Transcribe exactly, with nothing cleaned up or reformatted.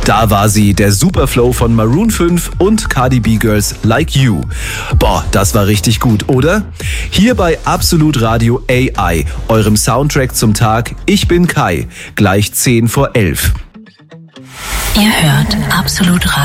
Da war sie, der Superflow von Maroon fünf und Cardi B Girls Like You. Boah, das war richtig gut, oder? Hier bei Absolut Radio A I, eurem Soundtrack zum Tag. Ich bin Kai, gleich zehn vor elf. Ihr hört Absolut Radio.